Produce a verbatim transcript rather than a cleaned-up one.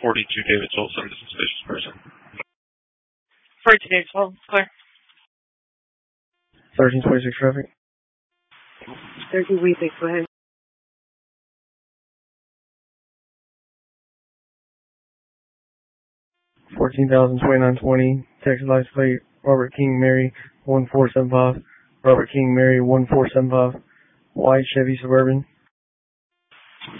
forty-two David Olson, is a suspicious person. forty-two David Olson, clear. thirteen twenty-six traffic. thirteen twenty-six, go ahead. fourteen thousand twenty-nine twenty, Texas license plate, Robert King Mary, one four seven five, Robert King Mary, one four seven five, white Chevy Suburban.